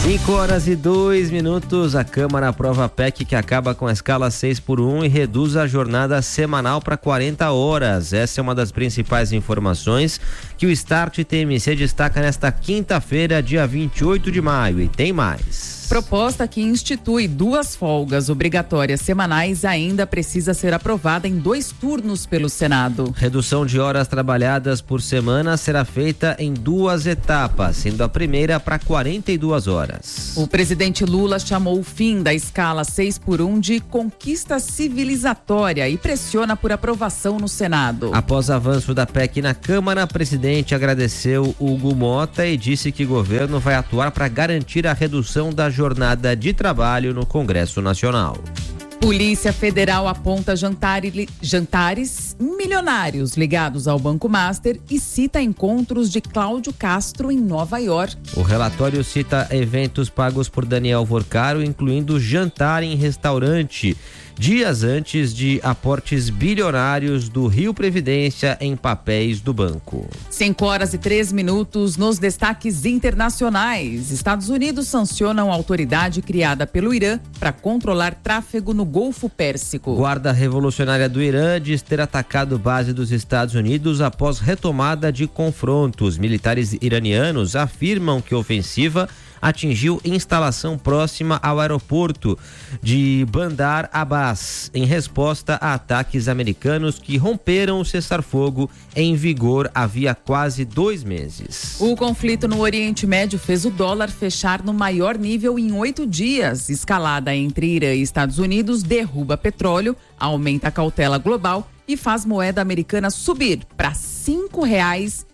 5h02. A Câmara aprova a PEC que acaba com a escala 6x1 e reduz a jornada semanal para 40 horas. Essa é uma das principais informações que o Start TMC destaca nesta quinta-feira, dia 28 de maio. E tem mais. Proposta que institui 2 folgas obrigatórias semanais ainda precisa ser aprovada em 2 turnos pelo Senado. Redução de horas trabalhadas por semana será feita em 2 etapas, sendo a primeira para 42 horas. O presidente Lula chamou o fim da escala 6x1 de conquista civilizatória e pressiona por aprovação no Senado. Após avanço da PEC na Câmara, o presidente agradeceu Hugo Mota e disse que o governo vai atuar para garantir a redução da jornada de trabalho no Congresso Nacional. Polícia Federal aponta jantares milionários ligados ao Banco Master e cita encontros de Cláudio Castro em Nova York. O relatório cita eventos pagos por Daniel Vorcaro, incluindo jantar em restaurante, dias antes de aportes bilionários do Rio Previdência em papéis do banco. 5h03 nos destaques internacionais. Estados Unidos sancionam a autoridade criada pelo Irã para controlar tráfego no Golfo Pérsico. Guarda Revolucionária do Irã diz ter atacado base dos Estados Unidos após retomada de confrontos. Militares iranianos afirmam que a ofensiva atingiu instalação próxima ao aeroporto de Bandar Abbas, em resposta a ataques americanos que romperam o cessar-fogo em vigor havia quase 2 meses. O conflito no Oriente Médio fez o dólar fechar no maior nível em 8 dias. Escalada entre Irã e Estados Unidos derruba petróleo, aumenta a cautela global e faz moeda americana subir para R$ 5,06.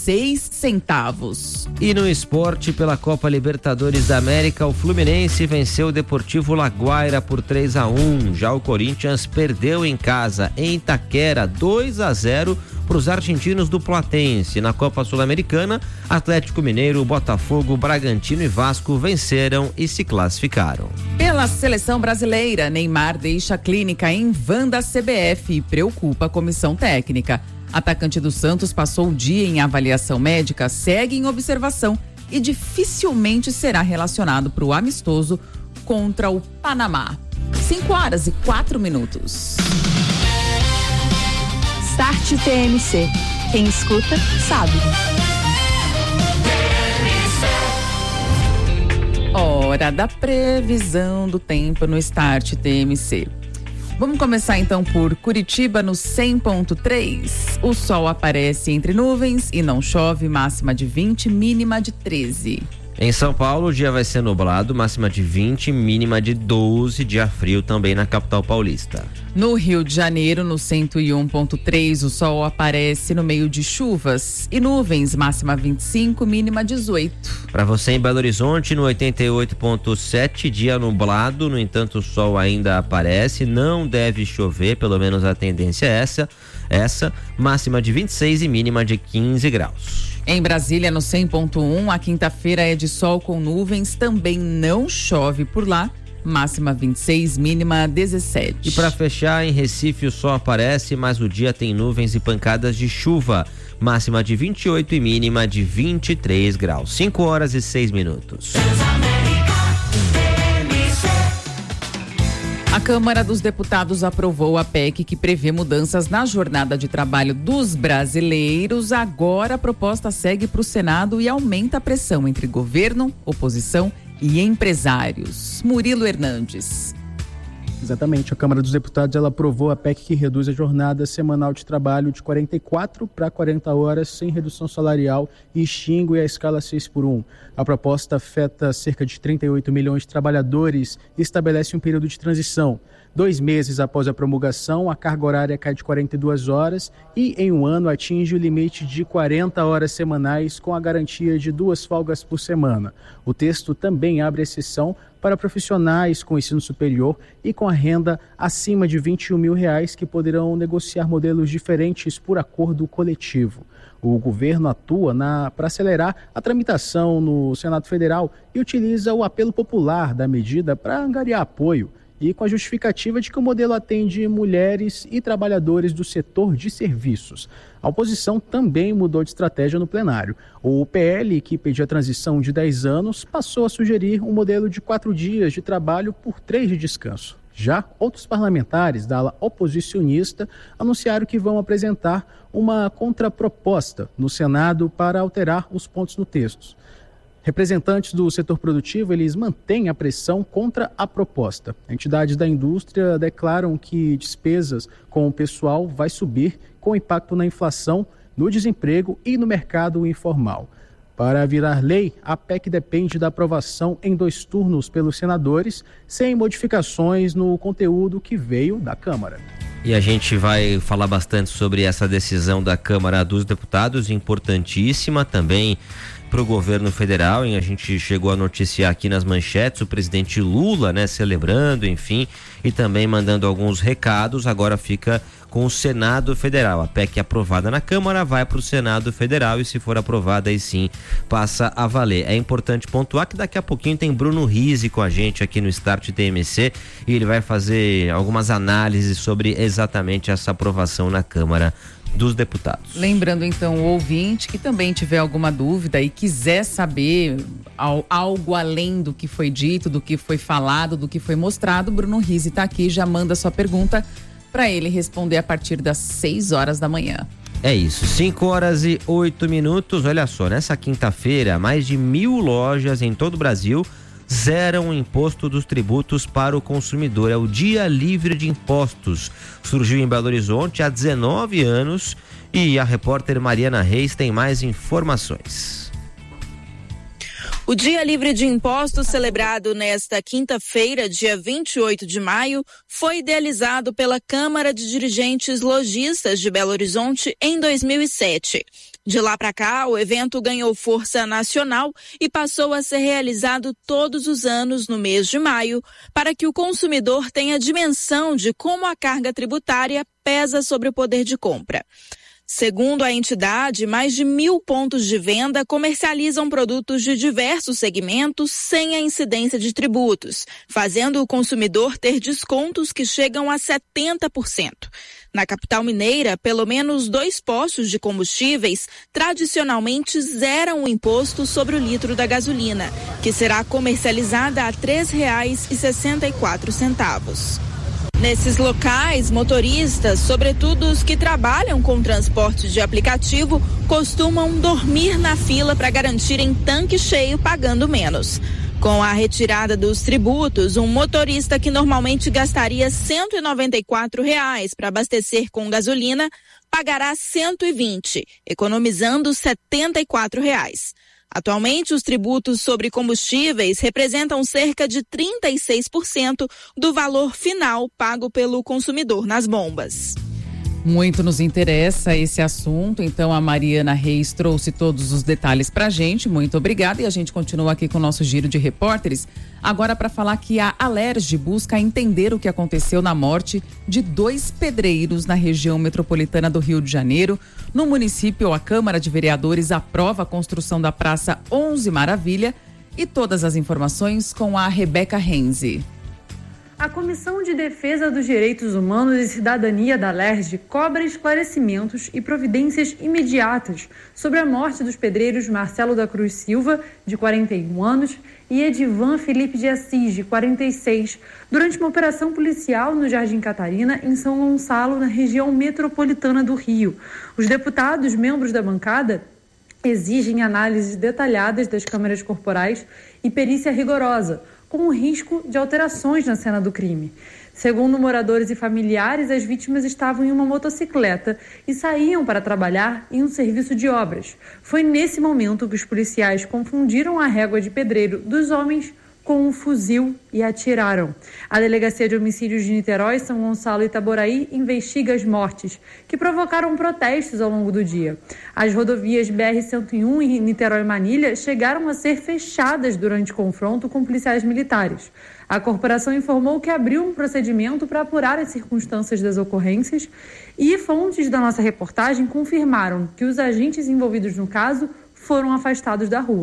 E no esporte, pela Copa Libertadores da América, o Fluminense venceu o Deportivo Laguaira por 3-1. Já o Corinthians perdeu em casa em Itaquera 2-0 para os argentinos do Platense. Na Copa Sul-Americana, Atlético Mineiro, Botafogo, Bragantino e Vasco venceram e se classificaram. Pela seleção brasileira, Neymar deixa a clínica em van da CBF e preocupa a comissão técnica. Atacante do Santos passou o dia em avaliação médica, segue em observação e dificilmente será relacionado para o amistoso contra o Panamá. 5h04. Start TMC. Quem escuta, sabe. Hora da previsão do tempo no Start TMC. Vamos começar então por Curitiba no 100.3. O sol aparece entre nuvens e não chove, máxima de 20, mínima de 13. Em São Paulo, o dia vai ser nublado, máxima de 20, mínima de 12, dia frio também na capital paulista. No Rio de Janeiro, no 101.3, o sol aparece no meio de chuvas e nuvens, máxima 25, mínima 18. Para você em Belo Horizonte, no 88.7, dia nublado, no entanto o sol ainda aparece, não deve chover, pelo menos a tendência é essa, máxima de 26 e mínima de 15 graus. Em Brasília, no 100.1, a quinta-feira é de sol com nuvens, também não chove por lá, máxima 26, mínima 17. E para fechar, em Recife o sol aparece, mas o dia tem nuvens e pancadas de chuva, máxima de 28 e mínima de 23 graus. 5h06. A Câmara dos Deputados aprovou a PEC que prevê mudanças na jornada de trabalho dos brasileiros. Agora a proposta segue para o Senado e aumenta a pressão entre governo, oposição e empresários. Murilo Hernandes. Exatamente, a Câmara dos Deputados ela aprovou a PEC que reduz a jornada semanal de trabalho de 44 para 40 horas sem redução salarial e extingue a escala 6x1. A proposta afeta cerca de 38 milhões de trabalhadores e estabelece um período de transição. 2 meses após a promulgação, a carga horária cai de 42 horas e em um ano atinge o limite de 40 horas semanais com a garantia de 2 folgas por semana. O texto também abre exceção para profissionais com ensino superior e com a renda acima de R$21 mil que poderão negociar modelos diferentes por acordo coletivo. O governo atua para acelerar a tramitação no Senado Federal e utiliza o apelo popular da medida para angariar apoio. e com a justificativa de que o modelo atende mulheres e trabalhadores do setor de serviços. A oposição também mudou de estratégia no plenário. O PL, que pedia a transição de 10 anos, passou a sugerir um modelo de 4 dias de trabalho por 3 de descanso. Já outros parlamentares da ala oposicionista anunciaram que vão apresentar uma contraproposta no Senado para alterar os pontos no texto. Representantes do setor produtivo, eles mantêm a pressão contra a proposta. Entidades da indústria declaram que despesas com o pessoal vai subir com impacto na inflação, no desemprego e no mercado informal. Para virar lei, a PEC depende da aprovação em 2 turnos pelos senadores, sem modificações no conteúdo que veio da Câmara. E a gente vai falar bastante sobre essa decisão da Câmara dos Deputados, importantíssima também para o governo federal. E a gente chegou a noticiar aqui nas manchetes o presidente Lula, celebrando, enfim, e também mandando alguns recados. Agora fica com o Senado Federal. A PEC aprovada na Câmara vai para o Senado Federal e, se for aprovada, aí sim passa a valer. É importante pontuar que daqui a pouquinho tem Bruno Rizzi com a gente aqui no Start TMC e ele vai fazer algumas análises sobre exatamente essa aprovação na Câmara dos Deputados. Lembrando então o ouvinte que também tiver alguma dúvida e quiser saber algo além do que foi dito, do que foi falado, do que foi mostrado, Bruno Rizzi está aqui, já manda sua pergunta para ele responder a partir das 6 horas da manhã. É isso, 5h08. Olha só, nessa quinta-feira, mais de 1.000 lojas em todo o Brasil zeram o imposto dos tributos para o consumidor. É o Dia Livre de Impostos. Surgiu em Belo Horizonte há 19 anos e a repórter Mariana Reis tem mais informações. O Dia Livre de Impostos, celebrado nesta quinta-feira, dia 28 de maio, foi idealizado pela Câmara de Dirigentes Lojistas de Belo Horizonte em 2007. De lá para cá, o evento ganhou força nacional e passou a ser realizado todos os anos no mês de maio, para que o consumidor tenha dimensão de como a carga tributária pesa sobre o poder de compra. Segundo a entidade, mais de 1.000 pontos de venda comercializam produtos de diversos segmentos sem a incidência de tributos, fazendo o consumidor ter descontos que chegam a 70%. Na capital mineira, pelo menos 2 postos de combustíveis tradicionalmente zeram o imposto sobre o litro da gasolina, que será comercializada a R$ 3,64. Nesses locais, motoristas, sobretudo os que trabalham com transporte de aplicativo, costumam dormir na fila para garantirem tanque cheio pagando menos. Com a retirada dos tributos, um motorista que normalmente gastaria R$ 194 para abastecer com gasolina pagará R$ 120, economizando R$ 74. Atualmente, os tributos sobre combustíveis representam cerca de 36% do valor final pago pelo consumidor nas bombas. Muito nos interessa esse assunto, então a Mariana Reis trouxe todos os detalhes pra gente, muito obrigada, e a gente continua aqui com o nosso giro de repórteres, agora para falar que a Alerj busca entender o que aconteceu na morte de 2 pedreiros na região metropolitana do Rio de Janeiro. No município, a Câmara de Vereadores aprova a construção da Praça 11 Maravilha, e todas as informações com a Rebeca Renzi. A Comissão de Defesa dos Direitos Humanos e Cidadania da Alerj cobra esclarecimentos e providências imediatas sobre a morte dos pedreiros Marcelo da Cruz Silva, de 41 anos, e Edivan Felipe de Assis, de 46, durante uma operação policial no Jardim Catarina, em São Gonçalo, na região metropolitana do Rio. Os deputados, membros da bancada, exigem análises detalhadas das câmeras corporais e perícia rigorosa, com o risco de alterações na cena do crime. Segundo moradores e familiares, as vítimas estavam em uma motocicleta e saíam para trabalhar em um serviço de obras. Foi nesse momento que os policiais confundiram a régua de pedreiro dos homens com um fuzil e atiraram. A Delegacia de Homicídios de Niterói, São Gonçalo e Itaboraí investiga as mortes, que provocaram protestos ao longo do dia. As rodovias BR-101 e Niterói-Manilha chegaram a ser fechadas durante confronto com policiais militares. A corporação informou que abriu um procedimento para apurar as circunstâncias das ocorrências e fontes da nossa reportagem confirmaram que os agentes envolvidos no caso foram afastados da rua.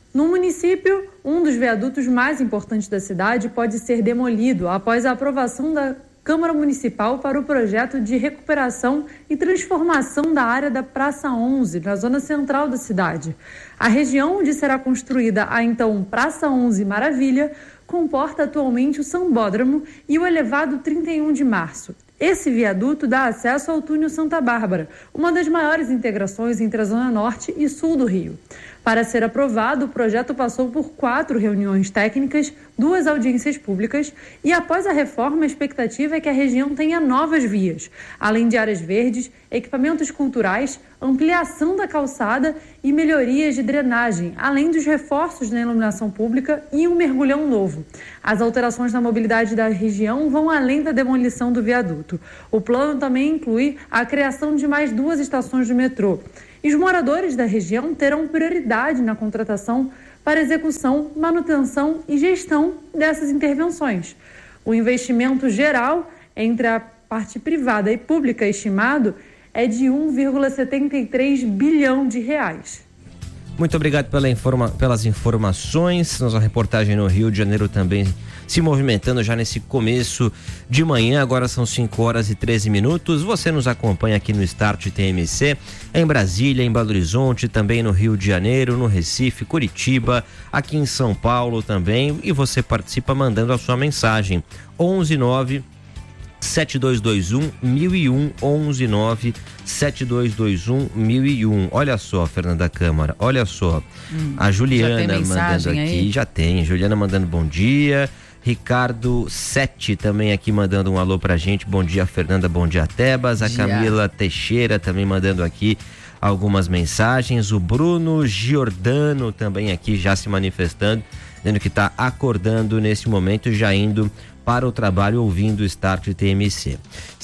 No município, um dos viadutos mais importantes da cidade pode ser demolido após a aprovação da Câmara Municipal para o projeto de recuperação e transformação da área da Praça 11, na zona central da cidade. A região onde será construída a então Praça 11 Maravilha comporta atualmente o Sambódromo e o elevado 31 de março. Esse viaduto dá acesso ao túnel Santa Bárbara, uma das maiores integrações entre a Zona Norte e Sul do Rio. Para ser aprovado, o projeto passou por 4 reuniões técnicas, 2 audiências públicas e, após a reforma, a expectativa é que a região tenha novas vias, além de áreas verdes, equipamentos culturais, ampliação da calçada e melhorias de drenagem, além dos reforços na iluminação pública e um mergulhão novo. As alterações na mobilidade da região vão além da demolição do viaduto. O plano também inclui a criação de mais 2 estações de metrô. E os moradores da região terão prioridade na contratação para execução, manutenção e gestão dessas intervenções. O investimento geral entre a parte privada e pública estimado é de 1,73 bilhão de reais. Muito obrigado pelas informações. Nossa reportagem no Rio de Janeiro também se movimentando já nesse começo de manhã. Agora são 5h13. Você nos acompanha aqui no Start TMC, em Brasília, em Belo Horizonte, também no Rio de Janeiro, no Recife, Curitiba, aqui em São Paulo também. E você participa mandando a sua mensagem. 119-7221-1001, 119-7221-1001. Olha só, Fernanda Câmara, olha só. A Juliana mandando aqui, aí? Já tem. Juliana mandando bom dia. Ricardo Sete também aqui mandando um alô pra gente. Bom dia, Fernanda, bom dia, Tebas. A Camila Teixeira também mandando aqui algumas mensagens. O Bruno Giordano também aqui já se manifestando, dizendo que está acordando nesse momento, já indo para o trabalho ouvindo o Start TMC.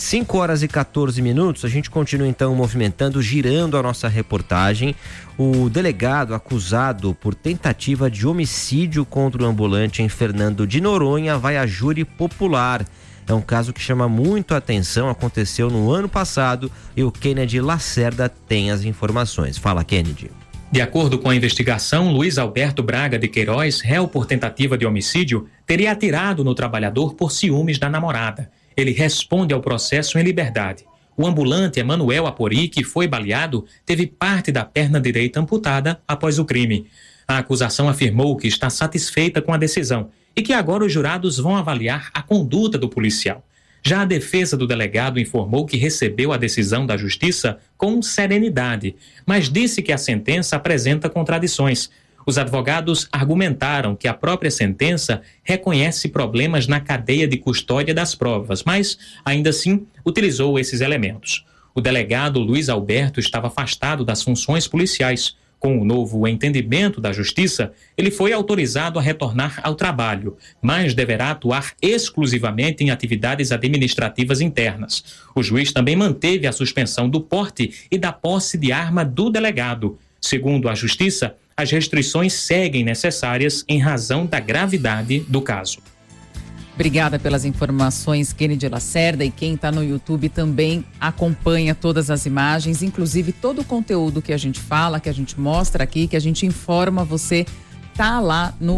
5h14, a gente continua então movimentando, girando a nossa reportagem. O delegado acusado por tentativa de homicídio contra o ambulante em Fernando de Noronha vai a júri popular. É um caso que chama muito a atenção, aconteceu no ano passado e o Kennedy Lacerda tem as informações. Fala, Kennedy. De acordo com a investigação, Luiz Alberto Braga de Queiroz, réu por tentativa de homicídio, teria atirado no trabalhador por ciúmes da namorada. Ele responde ao processo em liberdade. O ambulante Emanuel Apori, que foi baleado, teve parte da perna direita amputada após o crime. A acusação afirmou que está satisfeita com a decisão e que agora os jurados vão avaliar a conduta do policial. Já a defesa do delegado informou que recebeu a decisão da Justiça com serenidade, mas disse que a sentença apresenta contradições. Os advogados argumentaram que a própria sentença reconhece problemas na cadeia de custódia das provas, mas, ainda assim, utilizou esses elementos. O delegado Luiz Alberto estava afastado das funções policiais. Com o novo entendimento da Justiça, ele foi autorizado a retornar ao trabalho, mas deverá atuar exclusivamente em atividades administrativas internas. O juiz também manteve a suspensão do porte e da posse de arma do delegado. Segundo a Justiça, as restrições seguem necessárias em razão da gravidade do caso. Obrigada pelas informações, Kennedy Lacerda, e quem está no YouTube também acompanha todas as imagens, inclusive todo o conteúdo que a gente fala, que a gente mostra aqui, que a gente informa, você tá lá no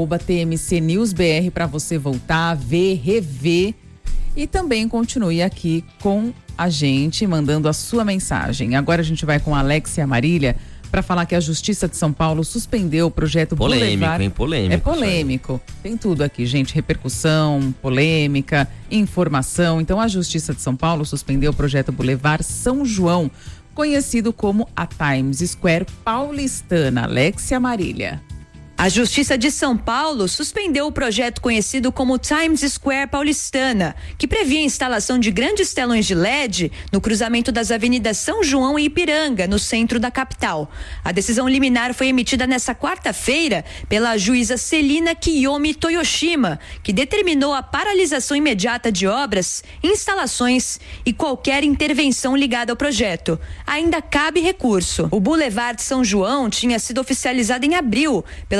@TMCNewsBR para você voltar, ver, rever e também continue aqui com a gente, mandando a sua mensagem. Agora a gente vai com a Alexia Marília para falar que a Justiça de São Paulo suspendeu o projeto Boulevard. Polêmico. É polêmico. Tem tudo aqui, gente. Repercussão, polêmica, informação. Então, a Justiça de São Paulo suspendeu o projeto Boulevard São João, conhecido como a Times Square paulistana. Alexia Marília. A Justiça de São Paulo suspendeu o projeto conhecido como Times Square paulistana, que previa a instalação de grandes telões de LED no cruzamento das avenidas São João e Ipiranga, no centro da capital. A decisão liminar foi emitida nesta quarta-feira pela juíza Celina Kiyomi Toyoshima, que determinou a paralisação imediata de obras, instalações e qualquer intervenção ligada ao projeto. Ainda cabe recurso. O Boulevard São João tinha sido oficializado em abril pela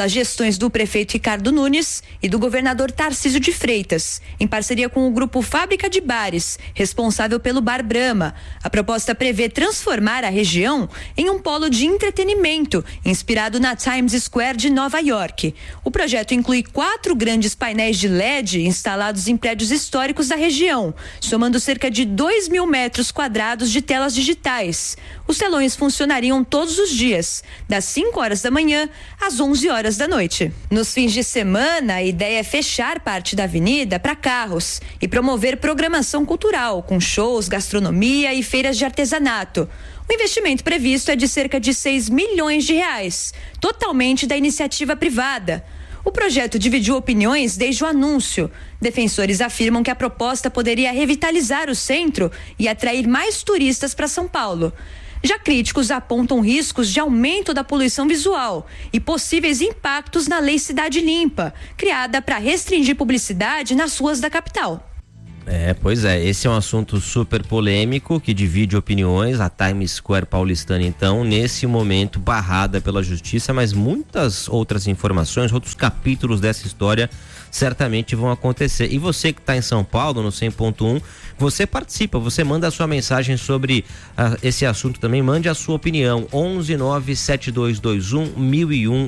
pelas gestões do prefeito Ricardo Nunes e do governador Tarcísio de Freitas, em parceria com o grupo Fábrica de Bares, responsável pelo Bar Brahma. A proposta prevê transformar a região em um polo de entretenimento, inspirado na Times Square de Nova York. O projeto inclui 4 grandes painéis de LED instalados em prédios históricos da região, somando cerca de 2.000 metros quadrados de telas digitais. Os telões funcionariam todos os dias, das 5 horas da manhã às 11 horas da noite. Nos fins de semana, a ideia é fechar parte da avenida para carros e promover programação cultural, com shows, gastronomia e feiras de artesanato. O investimento previsto é de cerca de 6 milhões de reais, totalmente da iniciativa privada. O projeto dividiu opiniões desde o anúncio. Defensores afirmam que a proposta poderia revitalizar o centro e atrair mais turistas para São Paulo. Já críticos apontam riscos de aumento da poluição visual e possíveis impactos na Lei Cidade Limpa, criada para restringir publicidade nas ruas da capital. Pois é, esse é um assunto super polêmico que divide opiniões. A Times Square paulistana, então, nesse momento barrada pela justiça, mas muitas outras informações, outros capítulos dessa história certamente vão acontecer. E você que está em São Paulo, no 100.1, você participa, você manda a sua mensagem sobre esse assunto também, mande a sua opinião, 1197221-1001,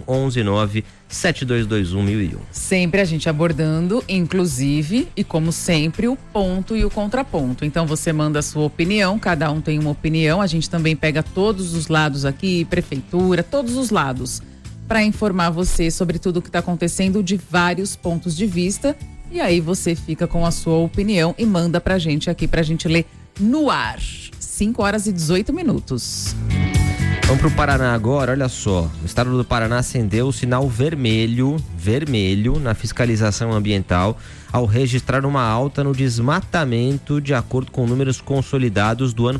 1197221-1001. Sempre a gente abordando, inclusive, e como sempre, o ponto e o contraponto. Então você manda a sua opinião, cada um tem uma opinião, a gente também pega todos os lados aqui, prefeitura, todos os lados, para informar você sobre tudo o que está acontecendo de vários pontos de vista. E aí você fica com a sua opinião e manda pra gente aqui, pra gente ler no ar. 5 horas e 18 minutos. Vamos pro Paraná agora, olha só. O estado do Paraná acendeu o sinal vermelho na fiscalização ambiental ao registrar uma alta no desmatamento de acordo com números consolidados do ano